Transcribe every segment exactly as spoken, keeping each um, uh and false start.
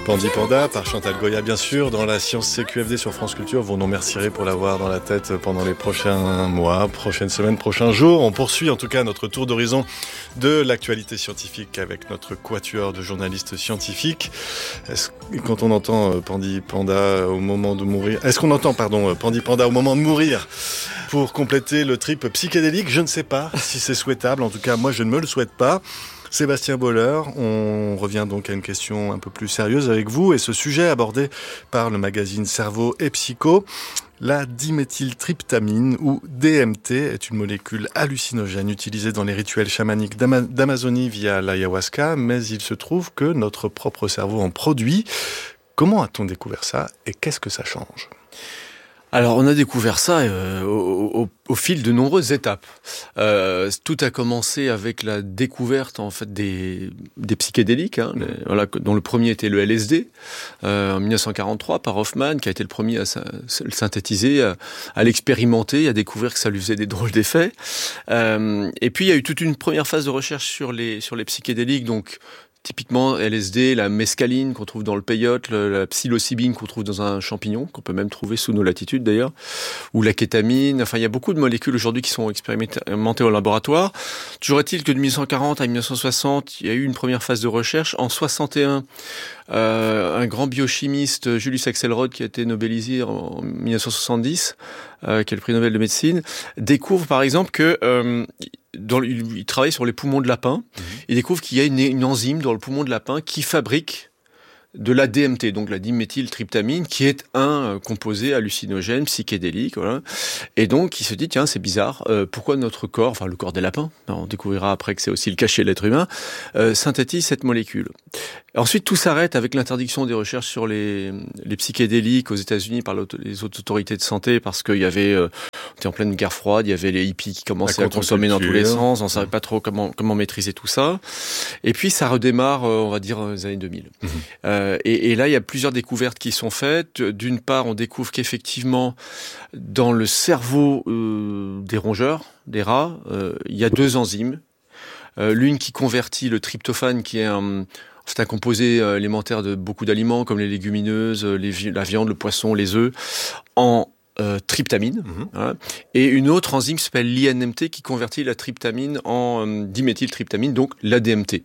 Pandi Panda par Chantal Goya, bien sûr, dans la Science C Q F D sur France Culture. Vous nous remercierez pour l'avoir dans la tête pendant les prochains mois, prochaines semaines, prochains jours. On poursuit en tout cas notre tour d'horizon de l'actualité scientifique avec notre quatuor de journalistes scientifiques. Est-ce, quand on entend Pandi Panda au moment de mourir, est-ce qu'on entend, pardon, Pandi Panda au moment de mourir pour compléter le trip psychédélique? Je ne sais pas si c'est souhaitable. En tout cas, moi, je ne me le souhaite pas. Sébastien Boller, on revient donc à une question un peu plus sérieuse avec vous et ce sujet abordé par le magazine Cerveau et Psycho. La diméthyltryptamine ou D M T est une molécule hallucinogène utilisée dans les rituels chamaniques d'Ama- d'Amazonie via l'ayahuasca, mais il se trouve que notre propre cerveau en produit. Comment a-t-on découvert ça et qu'est-ce que ça change ? Alors, on a découvert ça euh, au, au, au fil de nombreuses étapes. Euh, tout a commencé avec la découverte en fait des, des psychédéliques, hein, les, voilà, dont le premier était le L S D euh, en dix-neuf cent quarante-trois par Hoffman, qui a été le premier à le synthétiser, à, à l'expérimenter, à découvrir que ça lui faisait des drôles d'effets. Euh, et puis, il y a eu toute une première phase de recherche sur les sur les psychédéliques, donc. Typiquement, L S D, la mescaline qu'on trouve dans le peyote, la psilocybine qu'on trouve dans un champignon, qu'on peut même trouver sous nos latitudes d'ailleurs, ou la kétamine. Enfin, il y a beaucoup de molécules aujourd'hui qui sont expérimentées au laboratoire. Toujours est-il que de dix-neuf cent quarante à dix-neuf cent soixante, il y a eu une première phase de recherche. En soixante et un, euh, un grand biochimiste, Julius Axelrod, qui a été nobélisé en dix-neuf cent soixante-dix, euh, qui est le prix Nobel de médecine, découvre par exemple que... Euh, Dans, il, il travaille sur les poumons de lapin. Mmh. Il découvre qu'il y a une, une enzyme dans le poumon de lapin qui fabrique de la D M T, donc la diméthyltryptamine, qui est un composé hallucinogène, psychédélique, voilà. Et donc, il se dit, tiens, c'est bizarre, euh, pourquoi notre corps, enfin le corps des lapins, on découvrira après que c'est aussi le cas chez l'être humain, euh, synthétise cette molécule. Ensuite, tout s'arrête avec l'interdiction des recherches sur les, les psychédéliques aux États-Unis par les autorités de santé, parce qu'il y avait, euh, on était en pleine guerre froide, il y avait les hippies qui commençaient à consommer dans tous les sens, on ne savait pas trop comment, comment maîtriser tout ça. Et puis, ça redémarre, euh, on va dire, dans les années deux mille. Mmh. Euh, Et, et là, il y a plusieurs découvertes qui sont faites. D'une part, on découvre qu'effectivement, dans le cerveau euh, des rongeurs, des rats, euh, il y a deux enzymes. Euh, l'une qui convertit le tryptophane, qui est un, c'est un composé élémentaire de beaucoup d'aliments, comme les légumineuses, les, la viande, le poisson, les œufs, en euh, tryptamine. Mmh. Voilà. Et une autre enzyme qui s'appelle l'I N M T, qui convertit la tryptamine en euh, diméthyltryptamine, donc l'A D M T.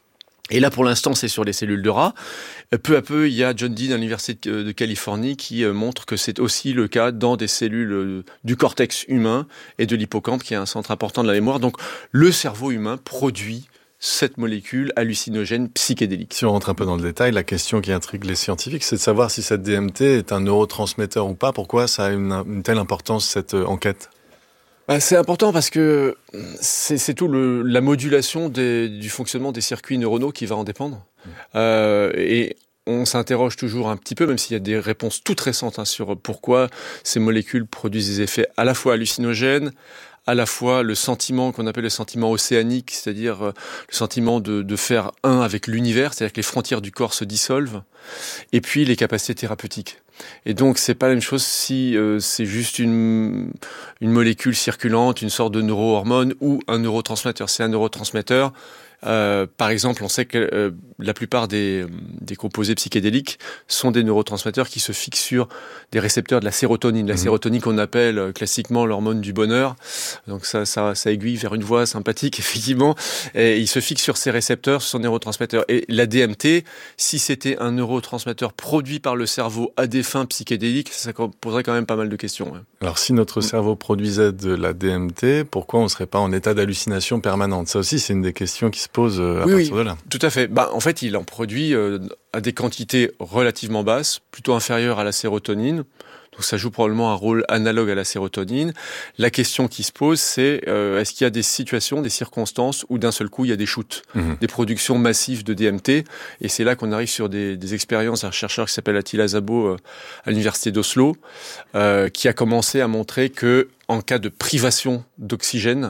Et là, pour l'instant, c'est sur les cellules de rats. Peu à peu, il y a John Dean à l'Université de Californie qui montre que c'est aussi le cas dans des cellules du cortex humain et de l'hippocampe, qui est un centre important de la mémoire. Donc, le cerveau humain produit cette molécule hallucinogène psychédélique. Si on rentre un peu dans le détail, la question qui intrigue les scientifiques, c'est de savoir si cette D M T est un neurotransmetteur ou pas. Pourquoi ça a une, une telle importance, cette enquête ? C'est important parce que c'est, c'est tout le, la modulation des, du fonctionnement des circuits neuronaux qui va en dépendre. Mmh. Euh, et on s'interroge toujours un petit peu, même s'il y a des réponses toutes récentes hein, sur pourquoi ces molécules produisent des effets à la fois hallucinogènes, à la fois le sentiment qu'on appelle le sentiment océanique, c'est-à-dire le sentiment de, de faire un avec l'univers, c'est-à-dire que les frontières du corps se dissolvent, et puis les capacités thérapeutiques. Et donc, c'est pas la même chose si euh, c'est juste une, une molécule circulante, une sorte de neurohormone ou un neurotransmetteur. C'est un neurotransmetteur. Euh, par exemple, on sait que euh, la plupart des, des composés psychédéliques sont des neurotransmetteurs qui se fixent sur des récepteurs de la sérotonine. La mmh. sérotonine qu'on appelle euh, classiquement l'hormone du bonheur. Donc ça, ça, ça aiguille vers une voie sympathique, effectivement. Et il se fixe sur ces récepteurs, sur ces neurotransmetteurs. Et la D M T, si c'était un neurotransmetteur produit par le cerveau à des fins psychédéliques, ça poserait quand même pas mal de questions. Ouais. Alors, si notre cerveau produisait de la D M T, pourquoi on ne serait pas en état d'hallucination permanente ? Ça aussi, c'est une des questions qui se pose à oui, partir oui, de là. Tout à fait. Bah, en fait, il en produit euh, à des quantités relativement basses, plutôt inférieures à la sérotonine. Donc ça joue probablement un rôle analogue à la sérotonine. La question qui se pose, c'est euh, est-ce qu'il y a des situations, des circonstances où d'un seul coup il y a des shoots, mmh. des productions massives de D M T, et c'est là qu'on arrive sur des, des expériences d'un chercheur qui s'appelle Attila Szabo euh, à l'université d'Oslo, euh, qui a commencé à montrer que en cas de privation d'oxygène,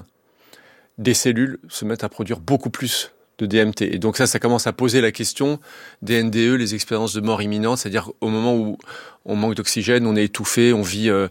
des cellules se mettent à produire beaucoup plus de D M T. Et donc ça, ça commence à poser la question des N D E, les expériences de mort imminente, c'est-à-dire au moment où on manque d'oxygène, on est étouffé, on vit euh,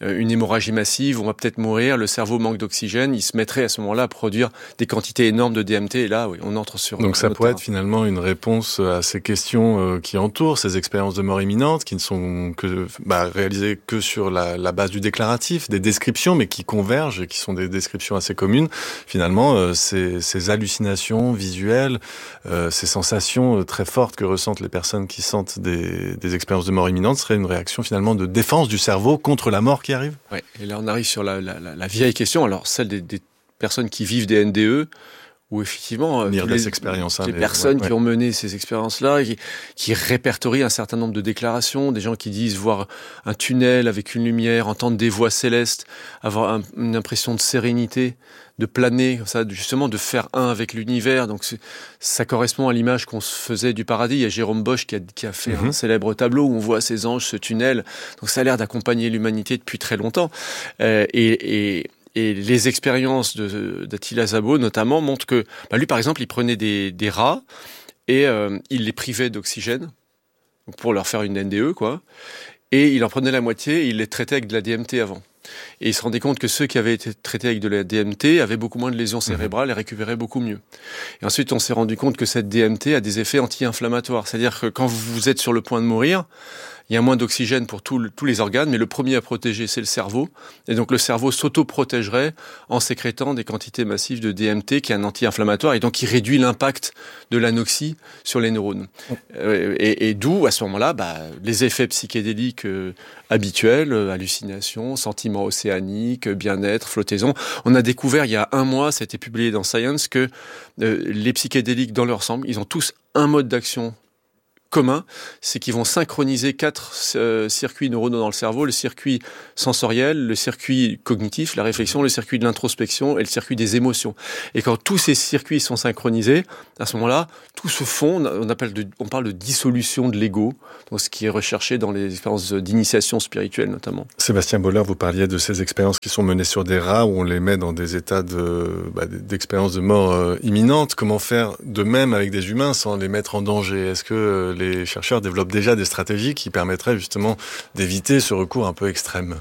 une hémorragie massive, on va peut-être mourir, le cerveau manque d'oxygène, il se mettrait à ce moment-là à produire des quantités énormes de D M T, et là, oui, on entre sur... Donc ça pourrait être finalement une réponse à ces questions qui entourent ces expériences de mort imminente, qui ne sont que bah, réalisées que sur la, la base du déclaratif, des descriptions, mais qui convergent et qui sont des descriptions assez communes. Finalement, euh, ces, ces hallucinations visuelles, euh, ces sensations très fortes que ressentent les personnes qui sentent des, des expériences de mort imminente seraient une réaction finalement de défense du cerveau contre la mort qui arrive. Oui, et là on arrive sur la, la, la, la vieille question, alors celle des, des personnes qui vivent des N D E, où effectivement, Lire les, des expériences, hein, les les personnes ouais, ouais. qui ont mené ces expériences-là, qui, qui répertorient un certain nombre de déclarations, des gens qui disent voir un tunnel avec une lumière, entendre des voix célestes, avoir un, une impression de sérénité, de planer, comme ça, justement de faire un avec l'univers. Donc ça correspond à l'image qu'on se faisait du paradis. Il y a Jérôme Bosch qui a, qui a fait mm-hmm. un célèbre tableau où on voit ces anges, ce tunnel. Donc ça a l'air d'accompagner l'humanité depuis très longtemps. Euh, et, et Et les expériences de, d'Attila Szabo, notamment, montrent que, bah lui, par exemple, il prenait des, des rats et euh, il les privait d'oxygène pour leur faire une N D E, quoi. Et il en prenait la moitié et il les traitait avec de la D M T avant. Et il se rendait compte que ceux qui avaient été traités avec de la D M T avaient beaucoup moins de lésions cérébrales et récupéraient beaucoup mieux. Et ensuite, on s'est rendu compte que cette D M T a des effets anti-inflammatoires. C'est-à-dire que quand vous êtes sur le point de mourir, il y a moins d'oxygène pour tout, tous les organes, mais le premier à protéger, c'est le cerveau. Et donc le cerveau s'auto-protégerait en sécrétant des quantités massives de D M T, qui est un anti-inflammatoire, et donc qui réduit l'impact de l'anoxie sur les neurones. Euh, et, et d'où, à ce moment-là, bah, les effets psychédéliques euh, habituels, euh, hallucinations, sentiments océaniques, bien-être, flottaison. On a découvert il y a un mois, ça a été publié dans Science, que euh, les psychédéliques, dans leur ensemble, ils ont tous un mode d'action commun, c'est qu'ils vont synchroniser quatre euh, circuits neuronaux dans le cerveau, le circuit sensoriel, le circuit cognitif, la réflexion, le circuit de l'introspection et le circuit des émotions. Et quand tous ces circuits sont synchronisés, à ce moment-là, tout se fond, on, appelle de, on parle de dissolution de l'ego, donc ce qui est recherché dans les expériences d'initiation spirituelle notamment. Sébastien Boller, vous parliez de ces expériences qui sont menées sur des rats, où on les met dans des états de, bah, d'expérience de mort euh, imminente. Comment faire de même avec des humains sans les mettre en danger ? Est-ce que euh, les Les chercheurs développent déjà des stratégies qui permettraient justement d'éviter ce recours un peu extrême?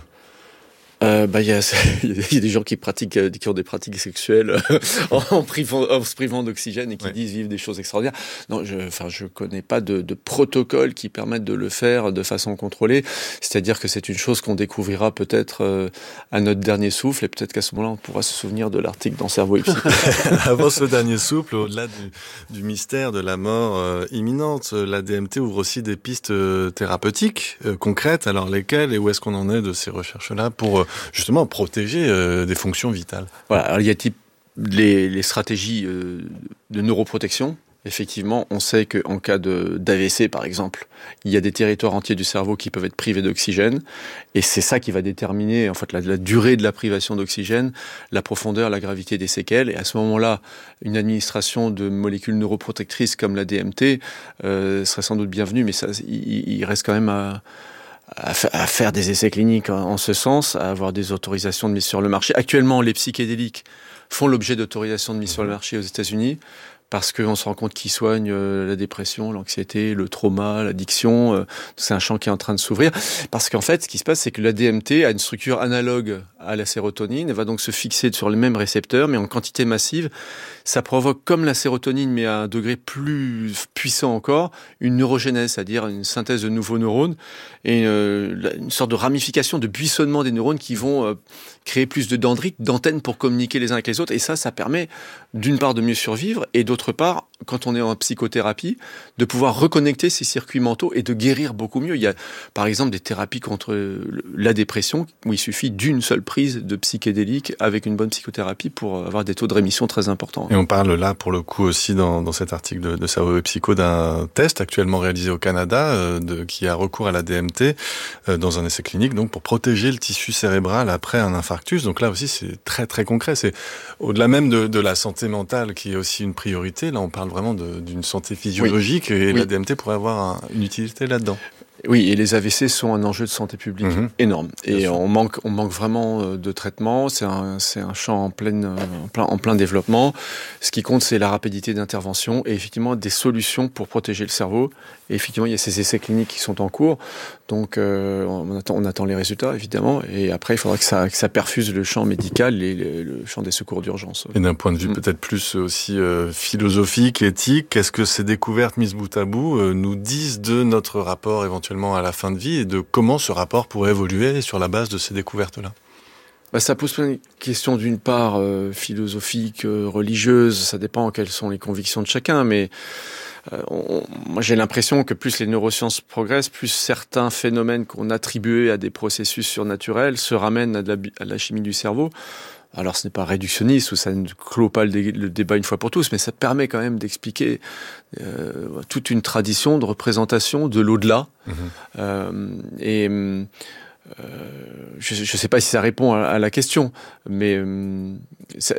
Euh, bah, il y a, il y a des gens qui pratiquent, qui ont des pratiques sexuelles en, privant, en se privant d'oxygène et qui ouais. disent vivre des choses extraordinaires. Non, je, enfin, je connais pas de, de protocole qui permettent de le faire de façon contrôlée. C'est-à-dire que c'est une chose qu'on découvrira peut-être euh, à notre dernier souffle, et peut-être qu'à ce moment-là, on pourra se souvenir de l'article dans Cerveau et Psy. Avant ce dernier souffle, au-delà du, du mystère de la mort euh, imminente, la D M T ouvre aussi des pistes euh, thérapeutiques euh, concrètes. Alors lesquelles et où est-ce qu'on en est de ces recherches-là pour euh, justement protéger euh, des fonctions vitales? Voilà, alors il y a type les, les stratégies euh, de neuroprotection. Effectivement, on sait qu'en cas de, d'A V C, par exemple, il y a des territoires entiers du cerveau qui peuvent être privés d'oxygène, et c'est ça qui va déterminer en fait la, la durée de la privation d'oxygène, la profondeur, la gravité des séquelles. Et à ce moment-là, une administration de molécules neuroprotectrices comme la D M T euh, serait sans doute bienvenue, mais ça, il, il reste quand même à à faire des essais cliniques en ce sens, à avoir des autorisations de mise sur le marché. Actuellement, les psychédéliques font l'objet d'autorisations de mise sur le marché aux États-Unis, parce qu'on se rend compte qu'ils soignent euh, la dépression, l'anxiété, le trauma, l'addiction. Euh, c'est un champ qui est en train de s'ouvrir. Parce qu'en fait, ce qui se passe, c'est que la D M T a une structure analogue à la sérotonine. Elle va donc se fixer sur les mêmes récepteurs, mais en quantité massive. Ça provoque, comme la sérotonine, mais à un degré plus puissant encore, une neurogénèse, c'est-à-dire une synthèse de nouveaux neurones et euh, une sorte de ramification, de buissonnement des neurones qui vont euh, créer plus de dendrites, d'antennes pour communiquer les uns avec les autres. Et ça, ça permet d'une part de mieux survivre et d'autre part, quand on est en psychothérapie, de pouvoir reconnecter ces circuits mentaux et de guérir beaucoup mieux. Il y a par exemple des thérapies contre la dépression où il suffit d'une seule prise de psychédélique avec une bonne psychothérapie pour avoir des taux de rémission très importants. Et on parle là pour le coup aussi dans, dans cet article de, de Cerveau et Psycho d'un test actuellement réalisé au Canada euh, de, qui a recours à la D M T euh, dans un essai clinique donc pour protéger le tissu cérébral après un infarctus. Donc là aussi c'est très très concret. C'est au-delà même de, de la santé mentale qui est aussi une priorité. Là on parle vraiment de, d'une santé physiologique oui. et oui. la D M T pourrait avoir un, une utilité là-dedans. Oui, et les A V C sont un enjeu de santé publique mmh. énorme. Bien et sûr. on manque, on manque vraiment de traitement. C'est un, c'est un champ en, pleine, en, plein, en plein développement. Ce qui compte, c'est la rapidité d'intervention et effectivement des solutions pour protéger le cerveau. Et effectivement, il y a ces essais cliniques qui sont en cours. Donc, euh, on, attend, on attend les résultats, évidemment. Et après, il faudra que ça, que ça perfuse le champ médical et le, le champ des secours d'urgence. Et d'un point de vue mmh. peut-être plus aussi euh, philosophique, éthique, qu'est-ce que ces découvertes mises bout à bout euh, nous disent de notre rapport éventuellement à la fin de vie et de comment ce rapport pourrait évoluer sur la base de ces découvertes-là? Bah, ça pose plein de questions, d'une part euh, philosophiques, euh, religieuses, ça dépend quelles sont les convictions de chacun, mais euh, on, moi j'ai l'impression que plus les neurosciences progressent, plus certains phénomènes qu'on attribuait à des processus surnaturels se ramènent à de la, à de la chimie du cerveau. Alors ce n'est pas réductionniste ou ça ne clôt pas le, dé, le débat une fois pour tous, mais ça permet quand même d'expliquer euh, toute une tradition de représentation de l'au-delà. Mmh. Euh, et euh, je ne sais pas si ça répond à, à la question, mais euh, ça,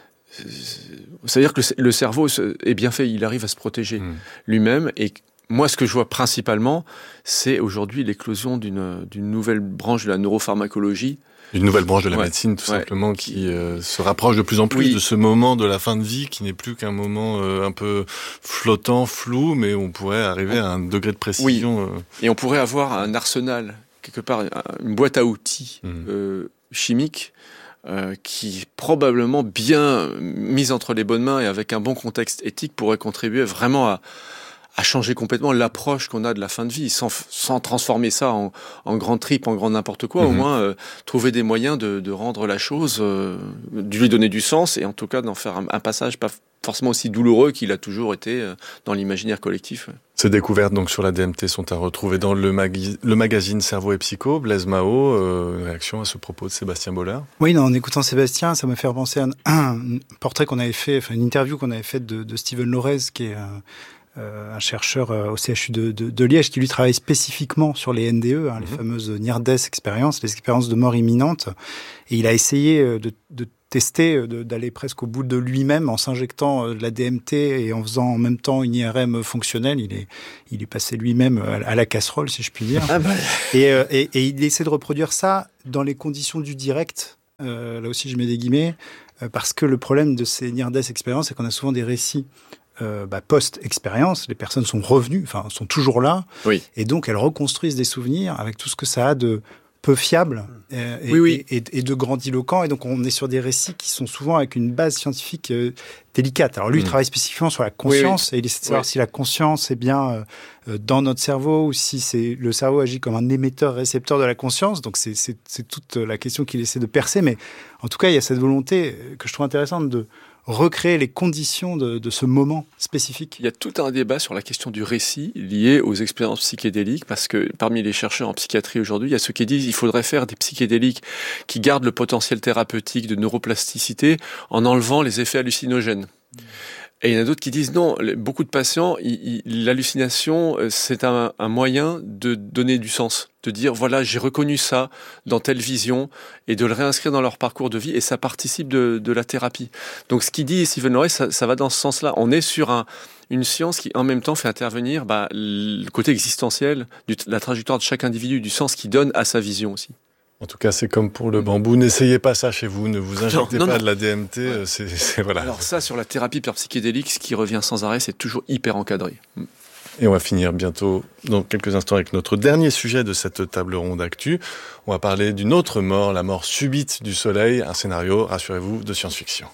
ça veut dire que le, le cerveau est bien fait, il arrive à se protéger mmh. lui-même. Et moi, ce que je vois principalement, c'est aujourd'hui l'éclosion d'une, d'une nouvelle branche de la neuropharmacologie. Une nouvelle branche de la ouais, médecine, tout ouais. simplement, qui euh, se rapproche de plus en plus oui. de ce moment de la fin de vie, qui n'est plus qu'un moment euh, un peu flottant, flou, mais on pourrait arriver à un degré de précision. Oui. Euh... Et on pourrait avoir un arsenal, quelque part, une boîte à outils mmh. euh, chimiques, euh, qui, probablement bien mise entre les bonnes mains et avec un bon contexte éthique, pourrait contribuer vraiment à à changer complètement l'approche qu'on a de la fin de vie, sans, sans transformer ça en, en grand trip, en grand n'importe quoi, mmh. au moins euh, trouver des moyens de, de rendre la chose, euh, de lui donner du sens, et en tout cas d'en faire un, un passage pas forcément aussi douloureux qu'il a toujours été euh, dans l'imaginaire collectif. Ces découvertes donc sur la D M T sont à retrouver dans le, magui- le magazine Cerveau et Psycho. Blaise Mao, euh, réaction à ce propos de Sébastien Bollard? Oui, non, en écoutant Sébastien, ça m'a fait repenser à un, un portrait qu'on avait fait, enfin une interview qu'on avait faite de, de Steven Lorez, qui est un Euh, un chercheur euh, au C H U de, de, de Liège qui lui travaille spécifiquement sur les N D E, hein, mmh. les fameuses near-death expériences, les expériences de mort imminente. Et il a essayé euh, de, de tester, euh, de, d'aller presque au bout de lui-même en s'injectant euh, de la D M T et en faisant en même temps une I R M fonctionnelle. Il est, il est passé lui-même à, à la casserole, si je puis dire. Ah bah. et, euh, et, et il essaie de reproduire ça dans les conditions du direct. Euh, là aussi, je mets des guillemets, euh, parce que le problème de ces near-death expériences, c'est qu'on a souvent des récits Euh, bah, post-expérience, les personnes sont revenues, enfin sont toujours là, oui. et donc elles reconstruisent des souvenirs avec tout ce que ça a de peu fiable euh, et, oui, oui. Et, et, et de grandiloquent, et donc on est sur des récits qui sont souvent avec une base scientifique euh, délicate. Alors lui, mmh. il travaille spécifiquement sur la conscience, oui, oui. et il essaie de savoir oui. si la conscience est bien euh, dans notre cerveau, ou si c'est, le cerveau agit comme un émetteur-récepteur de la conscience, donc c'est, c'est, c'est toute la question qu'il essaie de percer, mais en tout cas, il y a cette volonté que je trouve intéressante de recréer les conditions de, de ce moment spécifique. Il y a tout un débat sur la question du récit lié aux expériences psychédéliques, parce que parmi les chercheurs en psychiatrie aujourd'hui, il y a ceux qui disent qu'il faudrait faire des psychédéliques qui gardent le potentiel thérapeutique de neuroplasticité en enlevant les effets hallucinogènes. Mmh. Et il y en a d'autres qui disent non, beaucoup de patients, il, il, l'hallucination, c'est un, un moyen de donner du sens, de dire voilà, j'ai reconnu ça dans telle vision, et de le réinscrire dans leur parcours de vie, et ça participe de, de la thérapie. Donc ce qu'il dit Steven Lorez, ça, ça va dans ce sens-là. On est sur un, une science qui en même temps fait intervenir bah, le côté existentiel, du, la trajectoire de chaque individu, du sens qu'il donne à sa vision aussi. En tout cas, c'est comme pour le bambou. N'essayez pas ça chez vous. Ne vous injectez non, non, pas non. de la D M T. Ouais. C'est, c'est, voilà. Alors ça, sur la thérapie psychédélique, ce qui revient sans arrêt, c'est toujours hyper encadré. Et on va finir bientôt, dans quelques instants, avec notre dernier sujet de cette table ronde actu. On va parler d'une autre mort, la mort subite du soleil. Un scénario, rassurez-vous, de science-fiction.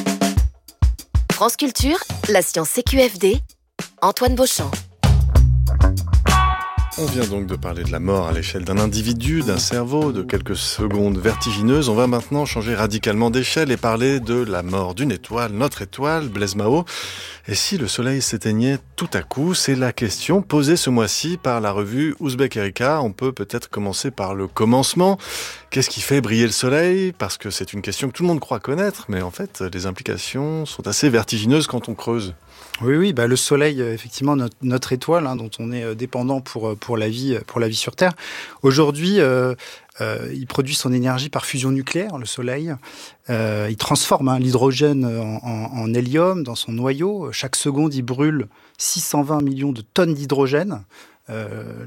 France Culture, la science C Q F D, Antoine Beauchamp. On vient donc de parler de la mort à l'échelle d'un individu, d'un cerveau, de quelques secondes vertigineuses. On va maintenant changer radicalement d'échelle et parler de la mort d'une étoile, notre étoile, Blaise Mao. Et si le soleil s'éteignait tout à coup? C'est la question posée ce mois-ci par la revue Ouzbek Erika. On peut peut-être commencer par le commencement. Qu'est-ce qui fait briller le soleil? Parce que c'est une question que tout le monde croit connaître, mais en fait, les implications sont assez vertigineuses quand on creuse. Oui, oui, bah le Soleil, effectivement, notre, notre étoile, hein, dont on est dépendant pour pour la vie, pour la vie sur Terre. Aujourd'hui, euh, euh, il produit son énergie par fusion nucléaire, le Soleil. Euh, il transforme hein, l'hydrogène en, en, en hélium dans son noyau. Chaque seconde, il brûle six cent vingt millions de tonnes d'hydrogène. euh,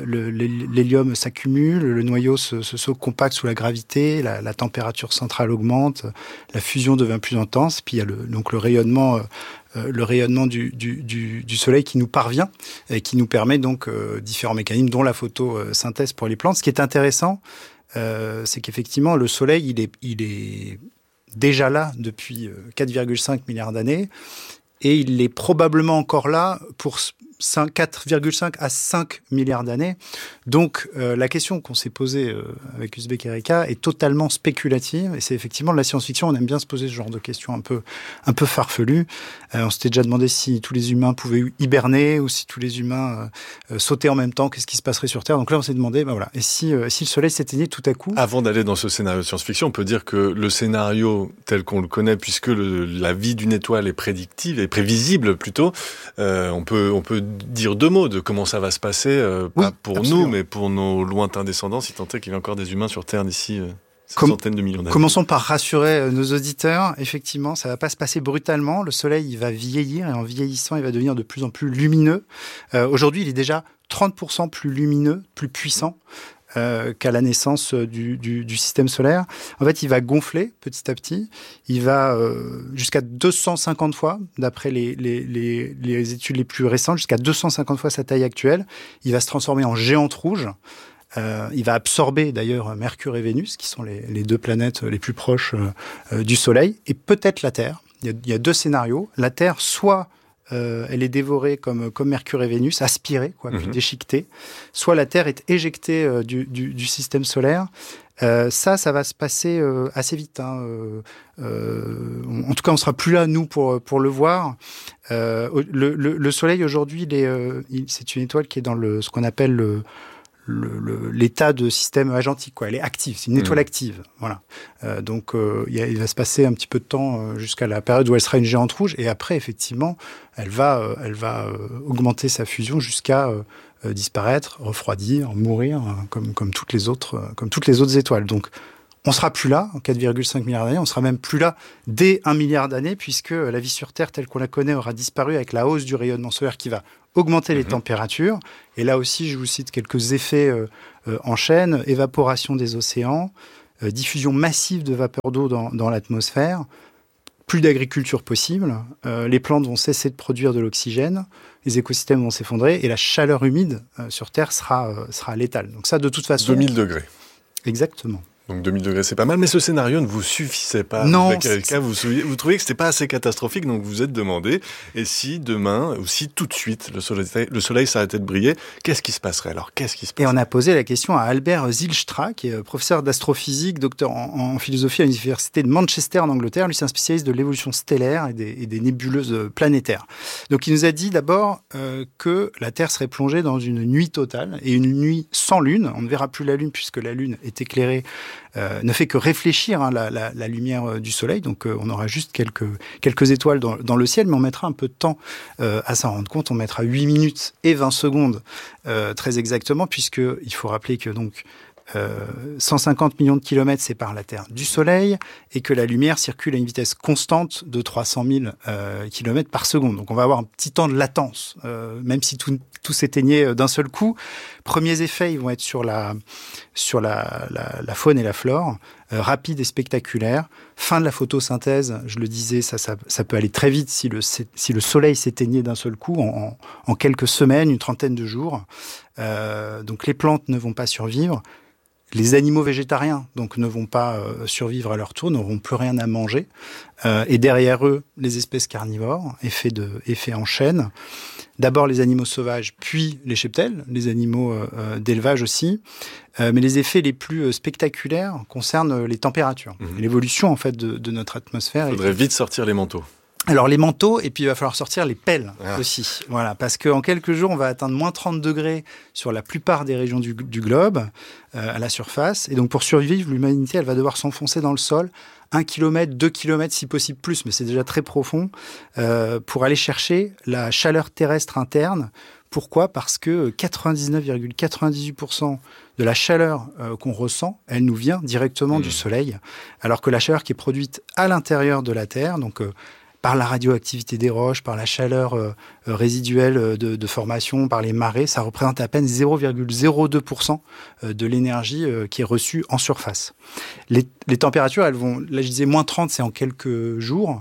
l'hélium s'accumule, le noyau se, se, se compacte sous la gravité, la, la température centrale augmente, la fusion devient plus intense, puis il y a le, donc le rayonnement, euh, le rayonnement du, du, du, du soleil qui nous parvient et qui nous permet donc euh, différents mécanismes, dont la photosynthèse pour les plantes. Ce qui est intéressant, euh, c'est qu'effectivement le soleil, il est, il est déjà là depuis quatre virgule cinq milliards d'années. Et il est probablement encore là pour quatre virgule cinq à cinq milliards d'années. Donc, euh, la question qu'on s'est posée euh, avec Uzbek Erika est totalement spéculative. Et c'est effectivement de la science-fiction. On aime bien se poser ce genre de questions un peu, un peu farfelues. Euh, on s'était déjà demandé si tous les humains pouvaient hiberner ou si tous les humains euh, sautaient en même temps. Qu'est-ce qui se passerait sur Terre? Donc là, on s'est demandé, ben voilà, et si, euh, si le Soleil s'éteignait tout à coup? Avant d'aller dans ce scénario de science-fiction, on peut dire que le scénario tel qu'on le connaît, puisque le, la vie d'une étoile est prédictive, est prévisible plutôt, euh, on peut, on peut dire deux mots de comment ça va se passer, euh, oui, pas pour absolument. nous, mais pour nos lointains descendants, si tant est qu'il y a encore des humains sur Terre d'ici euh, Com- centaines de millions d'années. Commençons par rassurer euh, nos auditeurs. Effectivement, ça va pas se passer brutalement. Le Soleil, il va vieillir et en vieillissant, il va devenir de plus en plus lumineux. Euh, aujourd'hui, il est déjà trente pour cent plus lumineux, plus puissant. Euh, qu'à la naissance du, du, du système solaire. En fait, il va gonfler petit à petit. Il va euh, jusqu'à deux cent cinquante fois, d'après les, les, les, les études les plus récentes, jusqu'à deux cent cinquante fois sa taille actuelle. Il va se transformer en géante rouge. Euh, il va absorber d'ailleurs Mercure et Vénus, qui sont les, les deux planètes les plus proches euh, du Soleil, et peut-être la Terre. Il y a, il y a deux scénarios. La Terre, soit Euh, elle est dévorée comme, comme Mercure et Vénus, aspirée, quoi, puis mmh. déchiquetée. Soit la Terre est éjectée euh, du, du, du système solaire. Euh, ça, ça va se passer euh, assez vite. Hein. Euh, euh, en tout cas, on ne sera plus là, nous, pour, pour le voir. Euh, le, le, le Soleil, aujourd'hui, il est, euh, il, c'est une étoile qui est dans le, ce qu'on appelle le... Le, le, l'état de système agentique, quoi. Elle est active, c'est une étoile mmh. active, voilà. Euh, donc, euh, il, y a, il va se passer un petit peu de temps euh, jusqu'à la période où elle sera une géante rouge, et après, effectivement, elle va, euh, elle va euh, augmenter sa fusion jusqu'à euh, euh, disparaître, refroidir, mourir, euh, comme comme toutes les autres, euh, comme toutes les autres étoiles. Donc, on sera plus là en quatre virgule cinq milliards d'années, on sera même plus là dès un milliard d'années, puisque la vie sur Terre telle qu'on la connaît aura disparu avec la hausse du rayonnement solaire qui va augmenter les mmh. températures. Et là aussi, je vous cite quelques effets euh, euh, en chaîne. Évaporation des océans, euh, diffusion massive de vapeur d'eau dans, dans l'atmosphère, plus d'agriculture possible, euh, les plantes vont cesser de produire de l'oxygène, les écosystèmes vont s'effondrer et la chaleur humide euh, sur Terre sera, euh, sera létale. Donc ça, de toute façon... deux mille degrés. Exactement. Donc deux mille degrés, c'est pas mal, mais ce scénario ne vous suffisait pas. Non. Avec quelqu'un, vous, vous trouviez que c'était pas assez catastrophique, donc vous vous êtes demandé, et si demain, ou si tout de suite, le soleil, le soleil s'arrêtait de briller, qu'est-ce qui se passerait alors? Qu'est-ce qui se passerait? Et on a posé la question à Albert Zylstra, qui est professeur d'astrophysique, docteur en, en philosophie à l'université de Manchester en Angleterre. Lui, c'est un spécialiste de l'évolution stellaire et des, et des nébuleuses planétaires. Donc il nous a dit d'abord euh, que la Terre serait plongée dans une nuit totale, et une nuit sans lune. On ne verra plus la lune, puisque la lune est éclairée Euh, ne fait que réfléchir hein, la, la, la lumière euh, du soleil. Donc euh, on aura juste quelques, quelques étoiles dans, dans le ciel, mais on mettra un peu de temps euh, à s'en rendre compte. On mettra huit minutes et vingt secondes euh, très exactement, puisqu'il faut rappeler que donc euh, cent cinquante millions de kilomètres séparent la Terre du Soleil et que la lumière circule à une vitesse constante de trois cent mille euh, kilomètres par seconde. Donc on va avoir un petit temps de latence, euh, même si tout, tout s'éteignait d'un seul coup. Premiers effets, ils vont être sur la, sur la, la, la faune et la flore, euh, rapide et spectaculaire. Fin de la photosynthèse, je le disais, ça, ça, ça peut aller très vite si le, si le soleil s'éteignait d'un seul coup, en, en quelques semaines, une trentaine de jours. Euh, donc les plantes ne vont pas survivre. Les animaux végétariens donc ne vont pas euh, survivre à leur tour, n'auront plus rien à manger. Euh, et derrière eux, les espèces carnivores, effet, de, effet en chaîne. D'abord les animaux sauvages, puis les cheptels, les animaux euh, d'élevage aussi. Euh, mais les effets les plus spectaculaires concernent les températures. Mmh. L'évolution en fait de, de notre atmosphère. Il faudrait vite sortir les manteaux. Alors les manteaux, et puis il va falloir sortir les pelles ah. aussi. Voilà, parce qu'en quelques jours, on va atteindre moins trente degrés sur la plupart des régions du, du globe, euh, à la surface. Et donc pour survivre, l'humanité, elle va devoir s'enfoncer dans le sol, un kilomètre, deux kilomètres, si possible plus, mais c'est déjà très profond, euh, pour aller chercher la chaleur terrestre interne. Pourquoi ? Parce que quatre-vingt-dix-neuf virgule quatre-vingt-dix-huit pour cent de la chaleur euh, qu'on ressent, elle nous vient directement mmh. du Soleil, alors que la chaleur qui est produite à l'intérieur de la Terre, donc euh, par la radioactivité des roches, par la chaleur euh, résiduelle de, de formation, par les marées, ça représente à peine zéro virgule zéro deux pour cent de l'énergie euh, qui est reçue en surface. Les, les températures, elles vont, là je disais moins trente, c'est en quelques jours.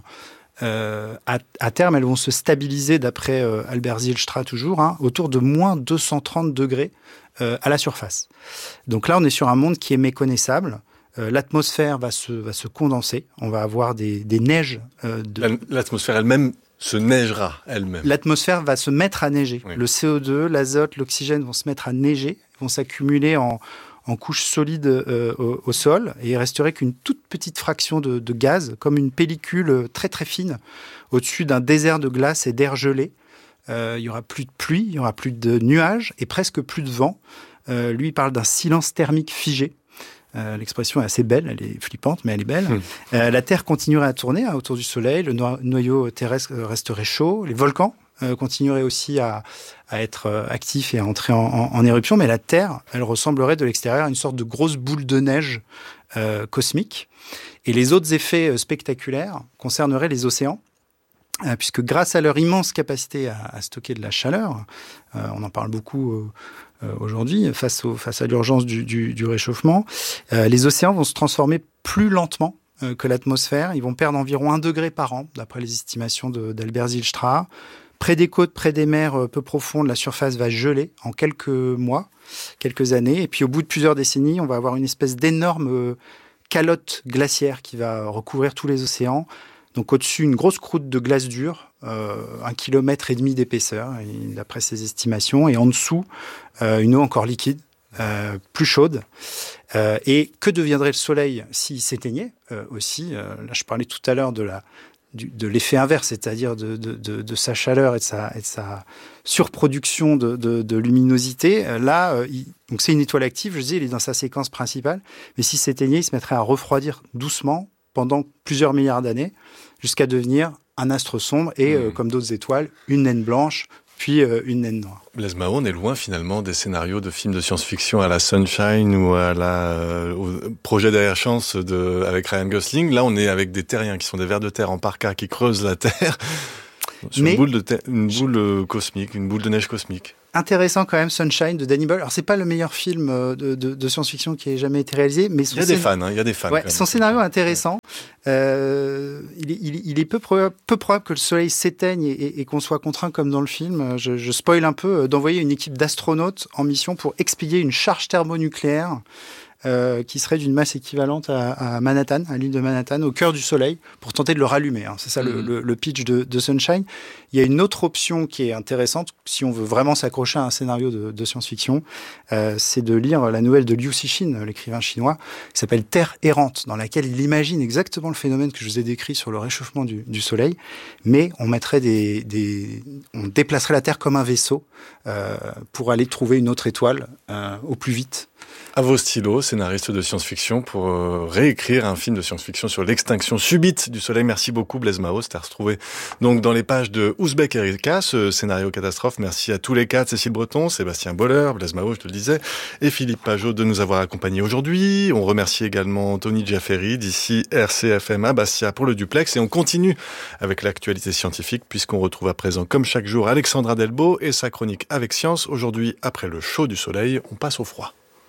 Euh, à, à terme, elles vont se stabiliser, d'après euh, Albert Zijlstra toujours, hein, autour de moins deux cent trente degrés euh, à la surface. Donc là, on est sur un monde qui est méconnaissable. Euh, l'atmosphère va se, va se condenser. On va avoir des, des neiges. Euh, de... L'atmosphère elle-même se neigera elle-même. L'atmosphère va se mettre à neiger. Oui. Le C O deux, l'azote, l'oxygène vont se mettre à neiger, vont s'accumuler en, en couches solides euh, au, au sol, et il resterait qu'une toute petite fraction de, de gaz, comme une pellicule très très fine, au-dessus d'un désert de glace et d'air gelé. Euh, il n'y aura plus de pluie, il n'y aura plus de nuages et presque plus de vent. Euh, lui, il parle d'un silence thermique figé. Euh, l'expression est assez belle, elle est flippante, mais elle est belle. Mmh. Euh, la Terre continuerait à tourner hein, autour du Soleil, le no- noyau terrestre resterait chaud, les volcans euh, continueraient aussi à, à être euh, actifs et à entrer en, en, en éruption, mais la Terre, elle ressemblerait de l'extérieur à une sorte de grosse boule de neige euh, cosmique. Et les autres effets euh, spectaculaires concerneraient les océans, euh, puisque grâce à leur immense capacité à, à stocker de la chaleur, euh, on en parle beaucoup euh, aujourd'hui, face, au, face à l'urgence du, du, du réchauffement, euh, les océans vont se transformer plus lentement euh, que l'atmosphère. Ils vont perdre environ un degré par an, d'après les estimations de, d'Albert Zijlstra. Près des côtes, près des mers euh, peu profondes, la surface va geler en quelques mois, quelques années. Et puis au bout de plusieurs décennies, on va avoir une espèce d'énorme euh, calotte glaciaire qui va recouvrir tous les océans. Donc au-dessus, une grosse croûte de glace dure, euh, un kilomètre et demi d'épaisseur, d'après ses estimations. Et en dessous, euh, une eau encore liquide, euh, plus chaude. Euh, et que deviendrait le Soleil s'il s'éteignait euh, aussi euh, Là, je parlais tout à l'heure de, la, du, de l'effet inverse, c'est-à-dire de, de, de, de sa chaleur et de sa, et de sa surproduction de, de, de luminosité. Là, euh, il, donc c'est une étoile active, je dis, il est dans sa séquence principale. Mais s'il s'éteignait, il se mettrait à refroidir doucement pendant plusieurs milliards d'années, jusqu'à devenir un astre sombre et, mmh. euh, comme d'autres étoiles, une naine blanche, puis euh, une naine noire. Blaise Mao, on est loin finalement des scénarios de films de science-fiction à la Sunshine ou à la, euh, au projet derrière chance de, avec Ryan Gosling. Là, on est avec des terriens qui sont des vers de terre en parka qui creusent la Terre. Sur Mais, une boule, de ter- une boule cosmique, une boule de neige cosmique. Intéressant quand même, Sunshine de Danny Boyle. Alors c'est pas le meilleur film de, de, de science-fiction qui ait jamais été réalisé, mais son il y a des fans, hein, il y a des fans. Ouais, son scénario est intéressant. Ouais. Euh, il est, il, il est peu, pro- peu probable que le Soleil s'éteigne et, et, et qu'on soit contraint, comme dans le film. Je, je spoil un peu, d'envoyer une équipe d'astronautes en mission pour expédier une charge thermonucléaire. Euh, qui serait d'une masse équivalente à, à Manhattan, à l'île de Manhattan, au cœur du Soleil, pour tenter de le rallumer. Hein. C'est ça mmh. le, le, le pitch de, de Sunshine. Il y a une autre option qui est intéressante, si on veut vraiment s'accrocher à un scénario de, de science-fiction, euh, c'est de lire la nouvelle de Liu Cixin, l'écrivain chinois, qui s'appelle Terre errante, dans laquelle il imagine exactement le phénomène que je vous ai décrit sur le réchauffement du, du Soleil, mais on mettrait des, des, on déplacerait la Terre comme un vaisseau euh, pour aller trouver une autre étoile euh, au plus vite. À vos stylos, scénariste de science-fiction, pour euh, réécrire un film de science-fiction sur l'extinction subite du Soleil. Merci beaucoup, Blaise Mao. C'était à retrouver donc dans les pages de Ouzbek Erika, ce scénario catastrophe. Merci à tous les quatre, Cécile Breton, Sébastien Boller, Blaise Mao, je te le disais, et Philippe Pajot de nous avoir accompagnés aujourd'hui. On remercie également Tony Jafferi d'ici R C F M à Bastia pour le duplex. Et on continue avec l'actualité scientifique, puisqu'on retrouve à présent, comme chaque jour, Alexandra Delbo et sa chronique Avec Science. Aujourd'hui, après le chaud du Soleil, on passe au froid.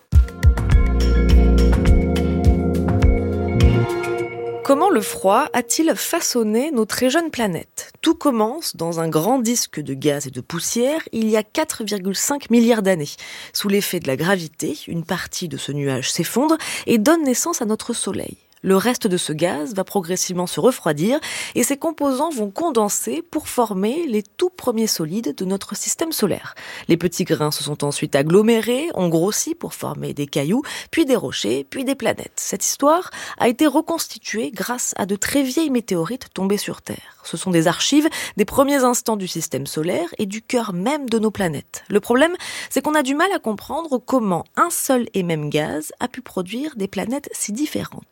Comment le froid a-t-il façonné nos très jeunes planètes ? Tout commence dans un grand disque de gaz et de poussière il y a quatre virgule cinq milliards d'années. Sous l'effet de la gravité, une partie de ce nuage s'effondre et donne naissance à notre Soleil. Le reste de ce gaz va progressivement se refroidir et ses composants vont condenser pour former les tout premiers solides de notre système solaire. Les petits grains se sont ensuite agglomérés, ont grossi pour former des cailloux, puis des rochers, puis des planètes. Cette histoire a été reconstituée grâce à de très vieilles météorites tombées sur Terre. Ce sont des archives des premiers instants du système solaire et du cœur même de nos planètes. Le problème, c'est qu'on a du mal à comprendre comment un seul et même gaz a pu produire des planètes si différentes. Sébastien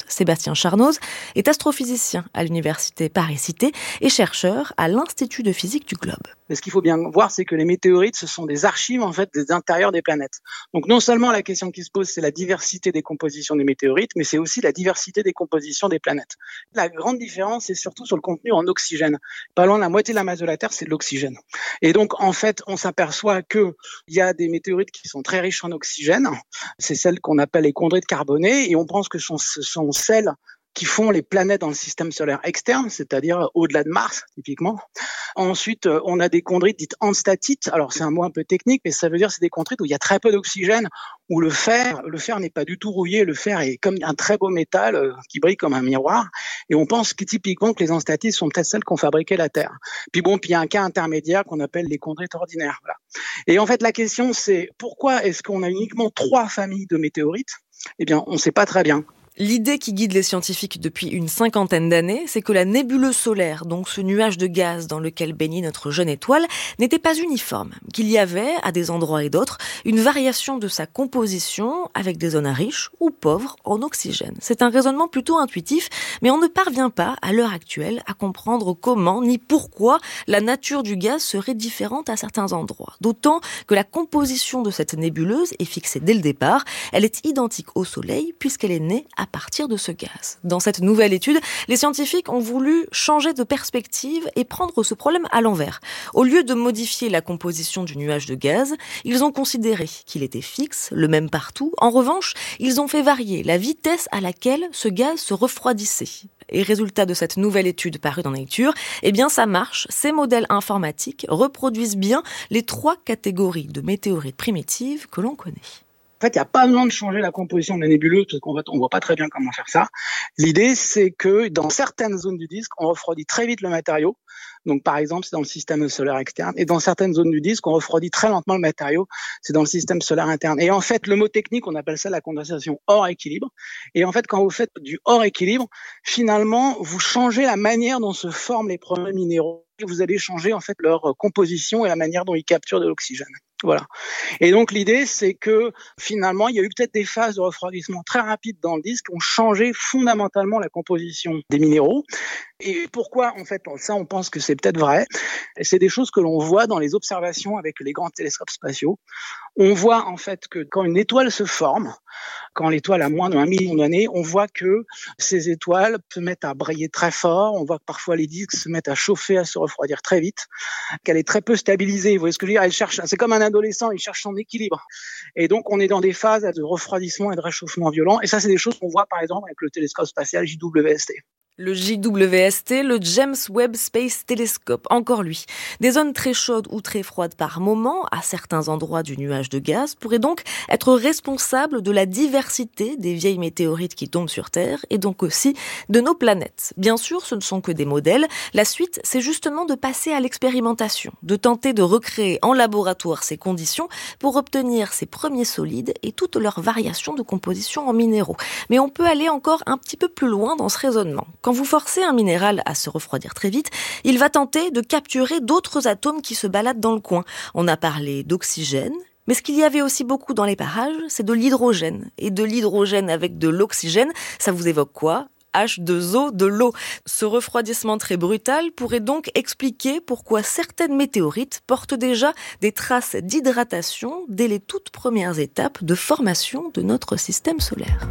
Sébastien Charnoz, est astrophysicien à l'université Paris-Cité et chercheur à l'Institut de physique du globe. Mais ce qu'il faut bien voir, c'est que les météorites, ce sont des archives en fait des intérieurs des planètes. Donc non seulement la question qui se pose, c'est la diversité des compositions des météorites, mais c'est aussi la diversité des compositions des planètes. La grande différence, c'est surtout sur le contenu en oxygène. Pas loin de la moitié de la masse de la Terre, c'est de l'oxygène. Et donc en fait, on s'aperçoit que il y a des météorites qui sont très riches en oxygène. C'est celles qu'on appelle les chondrites carbonées, et on pense que ce sont celles qui font les planètes dans le système solaire externe, c'est-à-dire au-delà de Mars, typiquement. Ensuite, on a des chondrites dites enstatites. Alors, c'est un mot un peu technique, mais ça veut dire que c'est des chondrites où il y a très peu d'oxygène, où le fer, le fer n'est pas du tout rouillé. Le fer est comme un très beau métal euh, qui brille comme un miroir. Et on pense que, typiquement que les enstatites sont peut-être celles qu'ont fabriqué la Terre. Puis bon, puis il y a un cas intermédiaire qu'on appelle les chondrites ordinaires. Voilà. Et en fait, la question, c'est pourquoi est-ce qu'on a uniquement trois familles de météorites ? Eh bien, on ne sait pas très bien. L'idée qui guide les scientifiques depuis une cinquantaine d'années, c'est que la nébuleuse solaire, donc ce nuage de gaz dans lequel baignait notre jeune étoile, n'était pas uniforme, qu'il y avait, à des endroits et d'autres, une variation de sa composition avec des zones riches ou pauvres en oxygène. C'est un raisonnement plutôt intuitif, mais on ne parvient pas, à l'heure actuelle, à comprendre comment ni pourquoi la nature du gaz serait différente à certains endroits. D'autant que la composition de cette nébuleuse est fixée dès le départ, elle est identique au Soleil puisqu'elle est née à à partir de ce gaz. Dans cette nouvelle étude, les scientifiques ont voulu changer de perspective et prendre ce problème à l'envers. Au lieu de modifier la composition du nuage de gaz, ils ont considéré qu'il était fixe, le même partout. En revanche, ils ont fait varier la vitesse à laquelle ce gaz se refroidissait. Et résultat de cette nouvelle étude parue dans Nature, eh bien ça marche. Ces modèles informatiques reproduisent bien les trois catégories de météorites primitives que l'on connaît. En fait, il n'y a pas besoin de changer la composition de la nébuleuse parce qu'on ne voit pas très bien comment faire ça. L'idée, c'est que dans certaines zones du disque, on refroidit très vite le matériau. Donc, par exemple, c'est dans le système solaire externe. Et dans certaines zones du disque, on refroidit très lentement le matériau. C'est dans le système solaire interne. Et en fait, le mot technique, on appelle ça la condensation hors équilibre. Et en fait, quand vous faites du hors équilibre, finalement, vous changez la manière dont se forment les premiers minéraux. Et vous allez changer, en fait, leur composition et la manière dont ils capturent de l'oxygène. Voilà. Et donc, l'idée, c'est que finalement, il y a eu peut-être des phases de refroidissement très rapides dans le disque qui ont changé fondamentalement la composition des minéraux. Et pourquoi, en fait, ça, on pense que c'est peut-être vrai. Et c'est des choses que l'on voit dans les observations avec les grands télescopes spatiaux. On voit, en fait, que quand une étoile se forme, quand l'étoile a moins d'un million d'années, on voit que ces étoiles se mettent à briller très fort. On voit que parfois les disques se mettent à chauffer, à se refroidir très vite, qu'elle est très peu stabilisée. Vous voyez ce que je veux dire? Elle cherche, c'est comme un adolescent, il cherche son équilibre. Et donc, on est dans des phases de refroidissement et de réchauffement violent. Et ça, c'est des choses qu'on voit, par exemple, avec le télescope spatial J W S T. Le J W S T, le James Webb Space Telescope, encore lui. Des zones très chaudes ou très froides par moment, à certains endroits du nuage de gaz, pourraient donc être responsables de la diversité des vieilles météorites qui tombent sur Terre, et donc aussi de nos planètes. Bien sûr, ce ne sont que des modèles. La suite, c'est justement de passer à l'expérimentation, de tenter de recréer en laboratoire ces conditions pour obtenir ces premiers solides et toutes leurs variations de composition en minéraux. Mais on peut aller encore un petit peu plus loin dans ce raisonnement. Quand vous forcez un minéral à se refroidir très vite, il va tenter de capturer d'autres atomes qui se baladent dans le coin. On a parlé d'oxygène, mais ce qu'il y avait aussi beaucoup dans les parages, c'est de l'hydrogène. Et de l'hydrogène avec de l'oxygène, ça vous évoque quoi ? H deux O, de l'eau. Ce refroidissement très brutal pourrait donc expliquer pourquoi certaines météorites portent déjà des traces d'hydratation dès les toutes premières étapes de formation de notre système solaire.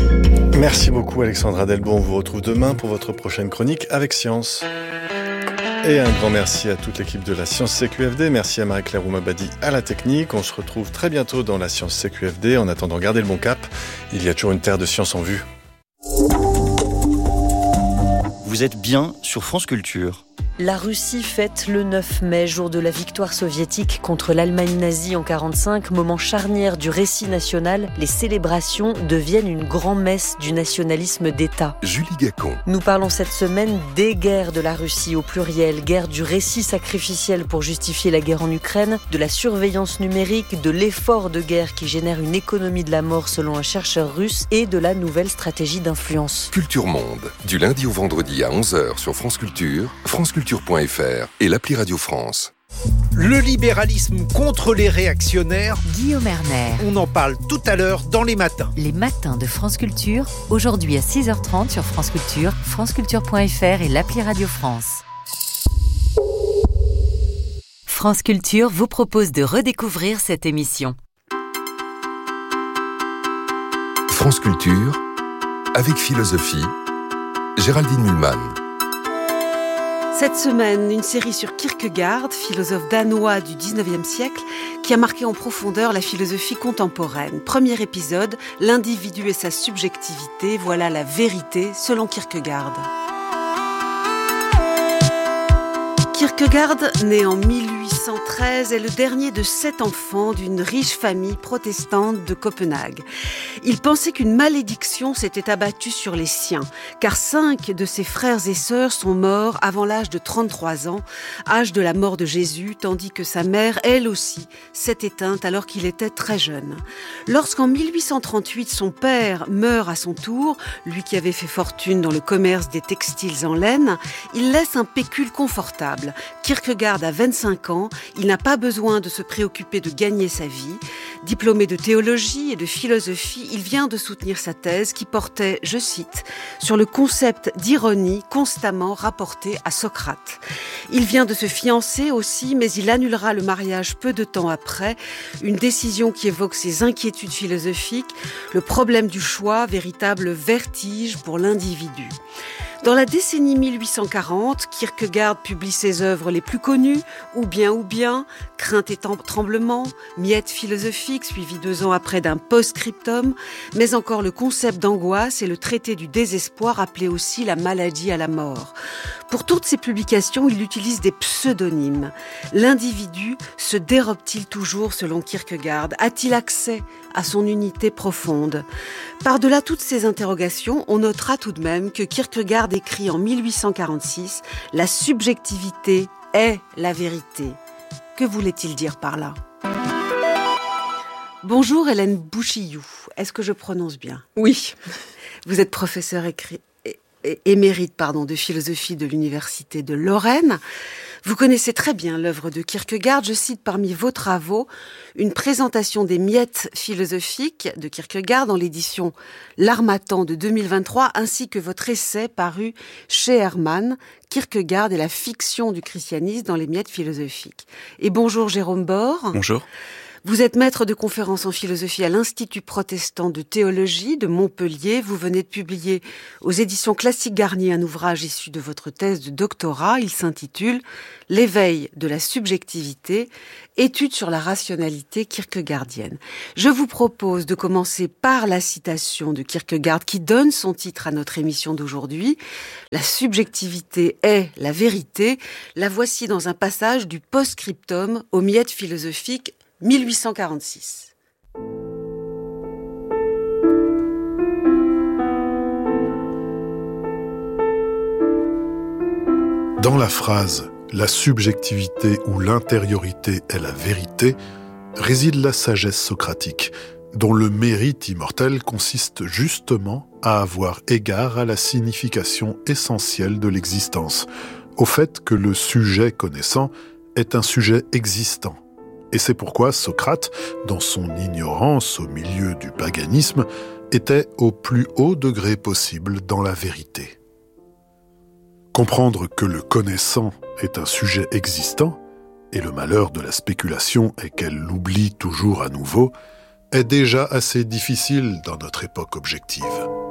Merci beaucoup Alexandra Delbon. On vous retrouve demain pour votre prochaine chronique avec Science. Et un grand merci à toute l'équipe de la Science C Q F D. Merci à Marie-Claire Oumabadi à la technique. On se retrouve très bientôt dans la Science C Q F D. En attendant, gardez le bon cap. Il y a toujours une terre de science en vue. Vous êtes bien sur France Culture. La Russie fête le neuf mai, jour de la victoire soviétique contre l'Allemagne nazie en quarante-cinq, moment charnière du récit national. Les célébrations deviennent une grand-messe du nationalisme d'État. Julie Gacon. Nous parlons cette semaine des guerres de la Russie au pluriel, guerre du récit sacrificiel pour justifier la guerre en Ukraine, de la surveillance numérique, de l'effort de guerre qui génère une économie de la mort selon un chercheur russe et de la nouvelle stratégie d'influence. Culture Monde, du lundi au vendredi à onze heures sur France Culture, franceculture point f r et l'appli Radio France. Le libéralisme contre les réactionnaires. Guillaume Erner. On en parle tout à l'heure dans Les Matins. Les Matins de France Culture, aujourd'hui à six heures trente sur France Culture, franceculture point f r et l'appli Radio France. France Culture vous propose de redécouvrir cette émission. France Culture, avec philosophie, Géraldine Mühlmann. Cette semaine, une série sur Kierkegaard, philosophe danois du dix-neuvième siècle, qui a marqué en profondeur la philosophie contemporaine. Premier épisode, l'individu et sa subjectivité, voilà la vérité selon Kierkegaard. Kierkegaard, né en mille huit cent treize, est le dernier de sept enfants d'une riche famille protestante de Copenhague. Il pensait qu'une malédiction s'était abattue sur les siens, car cinq de ses frères et sœurs sont morts avant l'âge de trente-trois ans, âge de la mort de Jésus, tandis que sa mère, elle aussi, s'est éteinte alors qu'il était très jeune. Lorsqu'en mille huit cent trente-huit, son père meurt à son tour, lui qui avait fait fortune dans le commerce des textiles en laine, il laisse un pécule confortable. Kierkegaard a vingt-cinq ans, il n'a pas besoin de se préoccuper de gagner sa vie. Diplômé de théologie et de philosophie, il vient de soutenir sa thèse qui portait, je cite, sur le concept d'ironie constamment rapporté à Socrate. Il vient de se fiancer aussi, mais il annulera le mariage peu de temps après, une décision qui évoque ses inquiétudes philosophiques, le problème du choix, véritable vertige pour l'individu. Dans la décennie mille huit cent quarante, Kierkegaard publie ses œuvres les plus connues, Ou bien ou bien, Crainte et tremblement, Miettes philosophiques, suivi deux ans après d'un post-scriptum, mais encore le concept d'angoisse et le traité du désespoir, appelé aussi la maladie à la mort. Pour toutes ces publications, il utilise des pseudonymes. L'individu se dérobe-t-il toujours selon Kierkegaard ? A-t-il accès à son unité profonde ? Par-delà toutes ces interrogations, on notera tout de même que Kierkegaard écrit en mille huit cent quarante-six « La subjectivité est la vérité ». Que voulait-il dire par là ? Bonjour Hélène Bouchillou, est-ce que je prononce bien ? Oui. Vous êtes professeure écrit... émérite pardon, de philosophie de l'Université de Lorraine. Vous connaissez très bien l'œuvre de Kierkegaard. Je cite parmi vos travaux une présentation des miettes philosophiques de Kierkegaard dans l'édition L'Harmattan de deux mille vingt-trois, ainsi que votre essai paru chez Hermann, Kierkegaard et la fiction du christianisme dans les miettes philosophiques. Et bonjour Jérôme Bord. Bonjour. Vous êtes maître de conférences en philosophie à l'Institut protestant de théologie de Montpellier. Vous venez de publier aux éditions Classique Garnier un ouvrage issu de votre thèse de doctorat. Il s'intitule « L'éveil de la subjectivité, étude sur la rationalité kierkegaardienne ». Je vous propose de commencer par la citation de Kierkegaard qui donne son titre à notre émission d'aujourd'hui. « La subjectivité est la vérité ». La voici dans un passage du post-scriptum aux miettes philosophiques mille huit cent quarante-six. Dans la phrase « la subjectivité ou l'intériorité est la vérité » réside la sagesse socratique, dont le mérite immortel consiste justement à avoir égard à la signification essentielle de l'existence, au fait que le sujet connaissant est un sujet existant. Et c'est pourquoi Socrate, dans son ignorance au milieu du paganisme, était au plus haut degré possible dans la vérité. Comprendre que le connaissant est un sujet existant, et le malheur de la spéculation est qu'elle l'oublie toujours à nouveau, est déjà assez difficile dans notre époque objective.